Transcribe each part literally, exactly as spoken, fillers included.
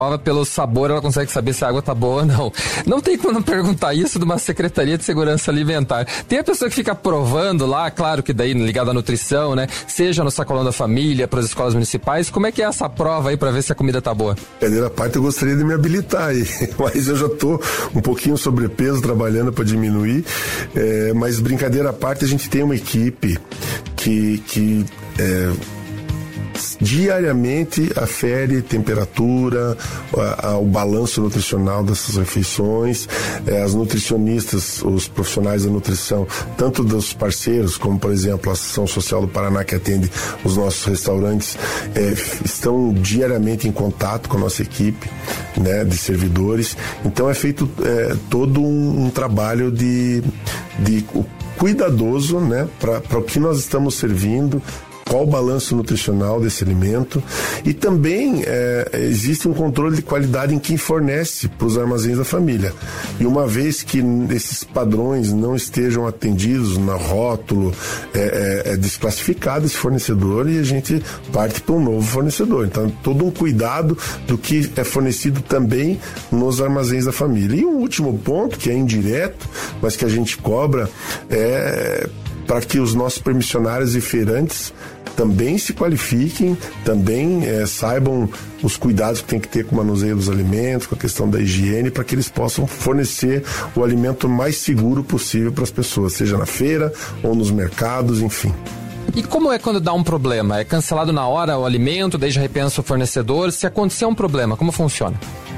Pelo sabor ela consegue saber se a água tá boa ou não. Não tem como não perguntar isso de uma Secretaria de Segurança Alimentar. Tem a pessoa que fica provando lá, claro que daí ligado à nutrição, né? Seja no sacolão da família, para as escolas municipais. Como é que é essa prova aí para ver se a comida tá boa? Primeira parte eu gostaria de me habilitar aí, mas eu já tô um pouquinho sobrepeso trabalhando para diminuir. É, mas brincadeira à parte, a gente tem uma equipe que, que é, diariamente afere temperatura, a, a, o balanço nutricional dessas refeições. É, as nutricionistas, os profissionais da nutrição, tanto dos parceiros, como por exemplo a Ação Social do Paraná, que atende os nossos restaurantes, é, estão diariamente em contato com a nossa equipe, né, de servidores. Então é feito é, todo um, um trabalho de, de cuidadoso, né, para o que nós estamos servindo, qual o balanço nutricional desse alimento, e também é, existe um controle de qualidade em quem fornece para os armazéns da família. E uma vez que esses padrões não estejam atendidos no rótulo, é, é, é desclassificado esse fornecedor e a gente parte para um novo fornecedor. Então, todo um cuidado do que é fornecido também nos armazéns da família. E um último ponto, que é indireto, mas que a gente cobra, é para que os nossos permissionários e feirantes também se qualifiquem, também é, saibam os cuidados que tem que ter com o manuseio dos alimentos, com a questão da higiene, para que eles possam fornecer o alimento mais seguro possível para as pessoas, seja na feira ou nos mercados, enfim. E como é quando dá um problema? É cancelado na hora o alimento, daí já repensa o fornecedor? Se acontecer um problema, como funciona?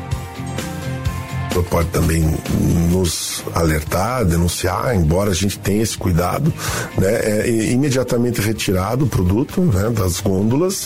Pode também nos alertar, denunciar, embora a gente tenha esse cuidado, né? É imediatamente retirado o produto, né, das gôndolas,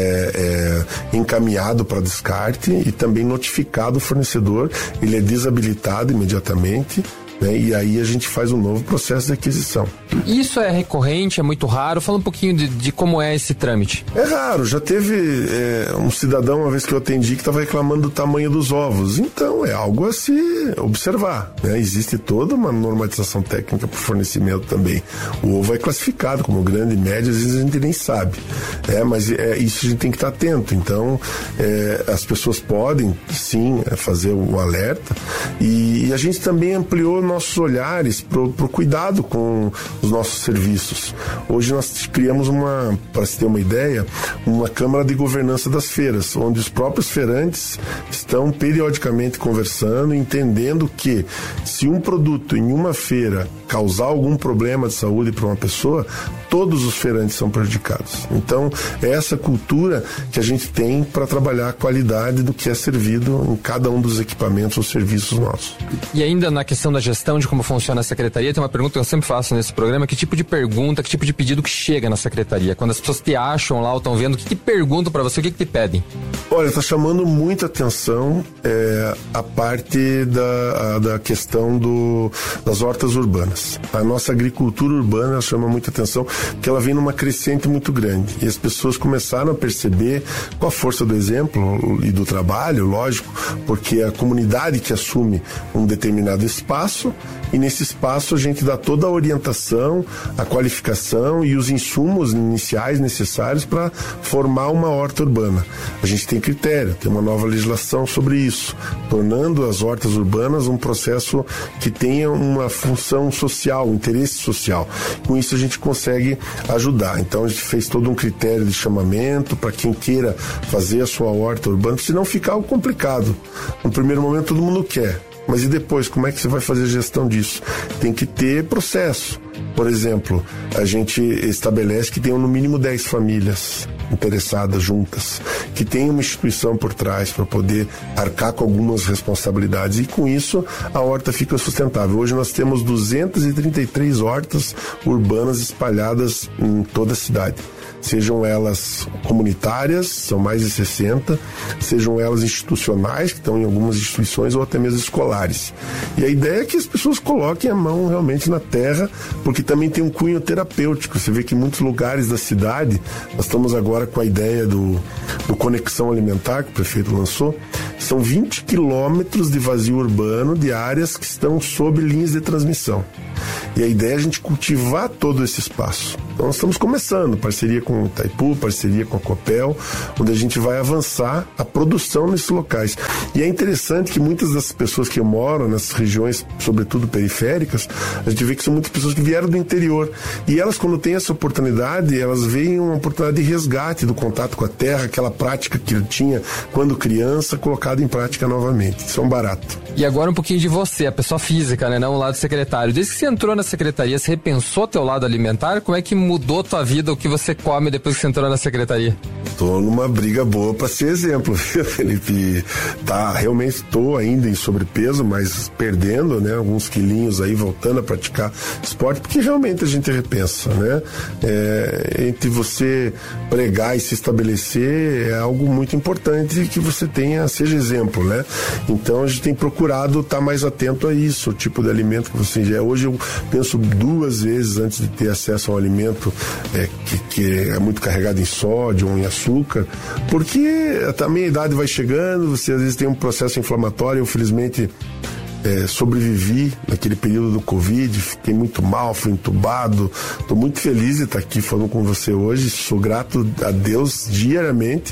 é, é encaminhado para descarte e também notificado o fornecedor, ele é desabilitado imediatamente, né? E aí a gente faz um novo processo de aquisição. Isso é recorrente, é muito raro? Fala um pouquinho de, de como é esse trâmite. É raro, já teve é, um cidadão, uma vez que eu atendi, que estava reclamando do tamanho dos ovos. Então é algo a se observar, né? Existe toda uma normatização técnica para o fornecimento também. O ovo é classificado como grande e médio, às vezes a gente nem sabe, é, mas é, isso a gente tem que estar atento. Então é, as pessoas podem sim fazer o alerta, e, e a gente também ampliou nossos olhares para o cuidado com os nossos serviços. Hoje nós criamos uma, para se ter uma ideia, uma Câmara de Governança das Feiras, onde os próprios feirantes estão periodicamente conversando, entendendo que se um produto em uma feira causar algum problema de saúde para uma pessoa, todos os feirantes são prejudicados. Então, é essa cultura que a gente tem para trabalhar a qualidade do que é servido em cada um dos equipamentos ou serviços nossos. E ainda na questão da gestão de como funciona a secretaria, tem uma pergunta que eu sempre faço nesse programa: que tipo de pergunta, que tipo de pedido que chega na secretaria? Quando as pessoas te acham lá ou estão vendo, o que, que perguntam para você, o que, que te pedem? Olha, está chamando muita atenção é, a parte da, a, da questão do, das hortas urbanas. A nossa agricultura urbana chama muita atenção, porque ela vem numa crescente muito grande. E as pessoas começaram a perceber, com a força do exemplo e do trabalho, lógico, porque a comunidade que assume um determinado espaço, e nesse espaço a gente dá toda a orientação, a qualificação e os insumos iniciais necessários para formar uma horta urbana. A gente tem critério, tem uma nova legislação sobre isso, tornando as hortas urbanas um processo que tenha uma função social, um interesse social. Com isso a gente consegue ajudar. Então a gente fez todo um critério de chamamento para quem queira fazer a sua horta urbana, se não ficar algo complicado. No primeiro momento todo mundo quer, mas e depois, como é que você vai fazer a gestão disso? Tem que ter processo. Por exemplo, a gente estabelece que tenham no mínimo dez famílias interessadas juntas, que tenha uma instituição por trás para poder arcar com algumas responsabilidades, e com isso a horta fica sustentável. Hoje nós temos duzentas e trinta e três hortas urbanas espalhadas em toda a cidade. Sejam elas comunitárias, são mais de sessenta, sejam elas institucionais, que estão em algumas instituições, ou até mesmo escolares. E a ideia é que as pessoas coloquem a mão realmente na terra, porque também tem um cunho terapêutico. Você vê que em muitos lugares da cidade, nós estamos agora com a ideia do, do Conexão Alimentar, que o prefeito lançou, são vinte quilômetros de vazio urbano de áreas que estão sob linhas de transmissão. E a ideia é a gente cultivar todo esse espaço. Então nós estamos começando, parceria com o Itaipu, parceria com a Copel, onde a gente vai avançar a produção nesses locais. E é interessante que muitas das pessoas que moram nessas regiões, sobretudo periféricas, a gente vê que são muitas pessoas que vieram do interior. E elas, quando têm essa oportunidade, elas veem uma oportunidade de resgate do contato com a terra, aquela prática que ele tinha quando criança, colocada em prática novamente. Isso é um barato. E agora um pouquinho de você, a pessoa física, né? Não o lado secretário. Desde que você entrou na secretaria, você repensou teu lado alimentar? Como é que mudou tua vida, o que você come depois que você entrou na secretaria? Tô numa briga boa para ser exemplo, Felipe. Tá, realmente estou ainda em sobrepeso, mas perdendo, né? Alguns quilinhos aí, voltando a praticar esporte, porque realmente a gente repensa, né? É, entre você pregar e se estabelecer é algo muito importante que você tenha, seja exemplo, né? Então a gente tem procurado estar mais atento a isso, o tipo de alimento que você ingere. Hoje eu penso duas vezes antes de ter acesso a um alimento é, que, que é muito carregado em sódio ou em açúcar, porque a minha idade vai chegando, você às vezes tem um processo inflamatório. Eu felizmente É, sobrevivi naquele período do Covid, fiquei muito mal, fui entubado. Estou muito feliz de estar aqui falando com você hoje, sou grato a Deus diariamente.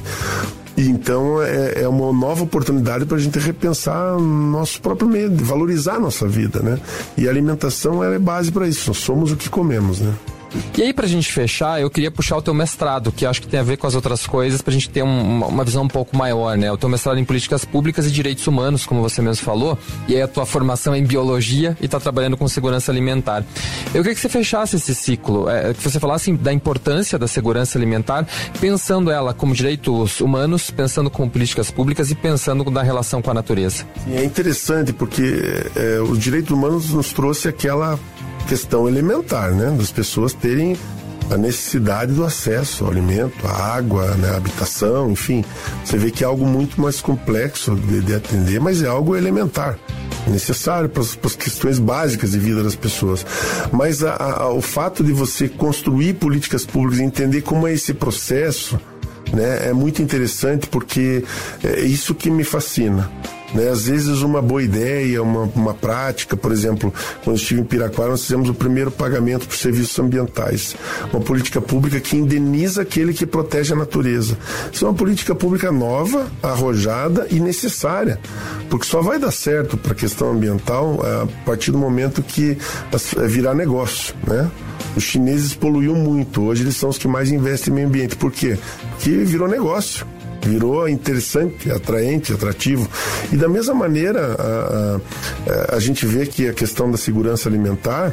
E então é, é uma nova oportunidade para a gente repensar nosso próprio meio, valorizar a nossa vida, né? E a alimentação ela é base para isso, nós somos o que comemos, né? E aí, pra gente fechar, eu queria puxar o teu mestrado, que acho que tem a ver com as outras coisas, pra gente ter um, uma visão um pouco maior, né? O teu mestrado em Políticas Públicas e Direitos Humanos, como você mesmo falou, e aí a tua formação é em Biologia e tá trabalhando com segurança alimentar. Eu queria que você fechasse esse ciclo, é, que você falasse da importância da segurança alimentar, pensando ela como direitos humanos, pensando como políticas públicas e pensando na relação com a natureza. Sim, é interessante porque é, os direitos humanos nos trouxe aquela questão elementar, né? Das pessoas terem a necessidade do acesso ao alimento, à água, né? À habitação, enfim. Você vê que é algo muito mais complexo de, de atender, mas é algo elementar, necessário para as questões básicas de vida das pessoas. Mas a, a, o fato de você construir políticas públicas e entender como é esse processo, né? É muito interessante, porque é isso que me fascina. Né? Às vezes uma boa ideia, uma, uma prática, por exemplo, quando eu estive em Piraquara, nós fizemos o primeiro pagamento por serviços ambientais, uma política pública que indeniza aquele que protege a natureza. Isso é uma política pública nova, arrojada e necessária, porque só vai dar certo para a questão ambiental a partir do momento que virar negócio, né? Os chineses poluíam muito, hoje eles são os que mais investem em meio ambiente. Por quê? Porque virou negócio. Virou interessante, atraente, atrativo. E da mesma maneira, a, a, a gente vê que a questão da segurança alimentar,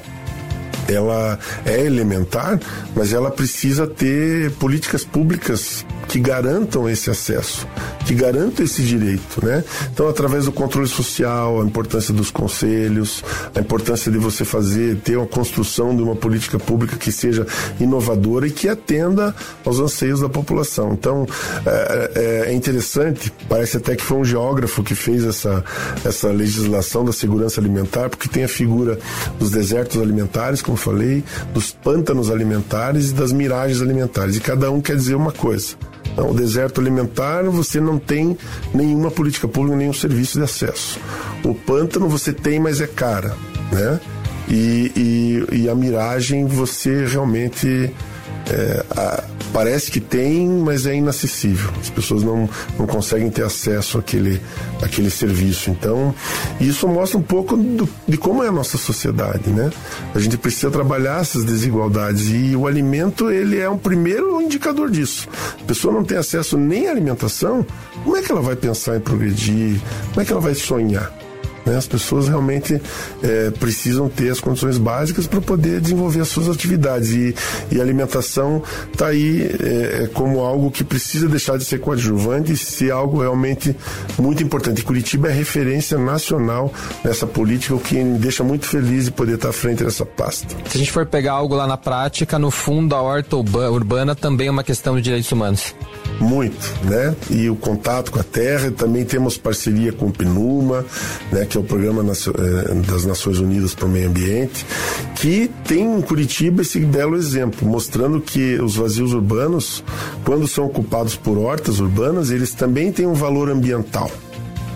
ela é elementar, mas ela precisa ter políticas públicas que garantam esse acesso, que garantam esse direito, né? Então, através do controle social, a importância dos conselhos, a importância de você fazer, ter uma construção de uma política pública que seja inovadora e que atenda aos anseios da população. Então, é, é interessante, parece até que foi um geógrafo que fez essa, essa legislação da segurança alimentar, porque tem a figura dos desertos alimentares, como falei, dos pântanos alimentares e das miragens alimentares, e cada um quer dizer uma coisa. Então, o deserto alimentar, você não tem nenhuma política pública, nenhum serviço de acesso. O pântano você tem, mas é cara, né? E, e, e a miragem você realmente é, a, parece que tem, mas é inacessível. As pessoas não, não conseguem ter acesso àquele, àquele serviço. Então, isso mostra um pouco do, de como é a nossa sociedade, né? A gente precisa trabalhar essas desigualdades e o alimento, ele é um primeiro indicador disso. A pessoa não tem acesso nem à alimentação, como é que ela vai pensar em progredir? Como é que ela vai sonhar? Né? As pessoas realmente é, precisam ter as condições básicas para poder desenvolver as suas atividades, e, e a alimentação está aí é, como algo que precisa deixar de ser coadjuvante e ser algo realmente muito importante. E Curitiba é referência nacional nessa política, o que me deixa muito feliz de poder estar à frente dessa pasta. Se a gente for pegar algo lá na prática, no fundo a horta urbana também é uma questão de direitos humanos. Muito, né? E o contato com a terra, também temos parceria com o PNUMA, né? Que é o Programa das Nações Unidas para o Meio Ambiente, que tem em Curitiba esse belo exemplo, mostrando que os vazios urbanos, quando são ocupados por hortas urbanas, eles também têm um valor ambiental.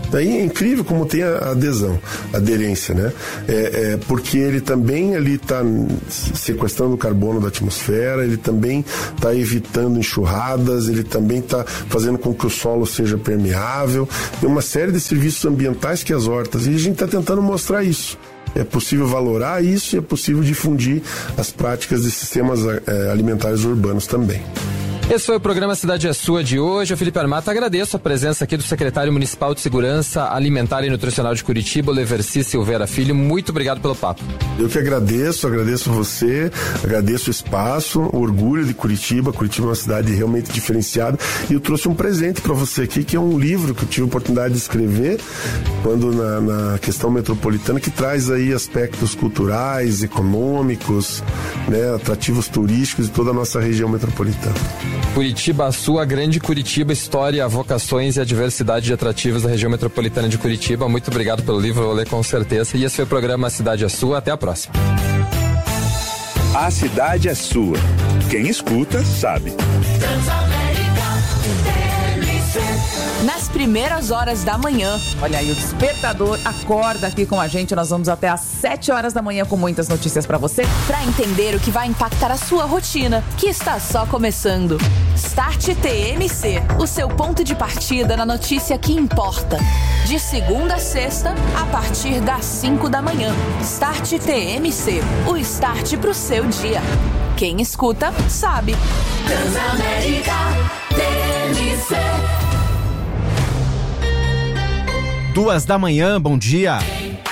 Daí é incrível como tem a adesão, a aderência, né? É, é, porque ele também ali está sequestrando o carbono da atmosfera, ele também está evitando enxurradas, ele também está fazendo com que o solo seja permeável. Tem uma série de serviços ambientais que as hortas, e a gente está tentando mostrar isso. É possível valorar isso e é possível difundir as práticas de sistemas é, alimentares urbanos também. Esse foi o programa Cidade é Sua de hoje. Eu, Felipe Armato, agradeço a presença aqui do secretário municipal de Segurança Alimentar e Nutricional de Curitiba, Leverci Silveira Filho. Muito obrigado pelo papo. Eu que agradeço, agradeço você, agradeço o espaço, o orgulho de Curitiba. Curitiba é uma cidade realmente diferenciada. E eu trouxe um presente para você aqui, que é um livro que eu tive a oportunidade de escrever quando na, na questão metropolitana, que traz aí aspectos culturais, econômicos, né, atrativos turísticos de toda a nossa região metropolitana. Curitiba, a sua grande Curitiba, história, vocações e a diversidade de atrativos da região metropolitana de Curitiba. Muito obrigado pelo livro, vou ler com certeza. E esse foi o programa A Cidade é Sua. Até a próxima. A Cidade é Sua. Quem escuta, sabe. Nas primeiras horas da manhã. Olha aí, o Despertador acorda aqui com a gente. Nós vamos até às sete horas da manhã com muitas notícias pra você, pra entender o que vai impactar a sua rotina, que está só começando. Start T M C, o seu ponto de partida na notícia que importa. De segunda a sexta, a partir das cinco da manhã. Start T M C, o start pro seu dia. Quem escuta, sabe. Transamérica T M C. Duas da manhã, bom dia.